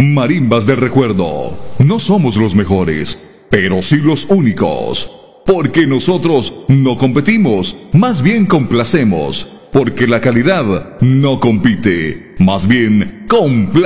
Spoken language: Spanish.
Marimbas del Recuerdo. No somos los mejores, pero sí los únicos. Porque nosotros no competimos, más bien complacemos. Porque la calidad no compite, más bien complace.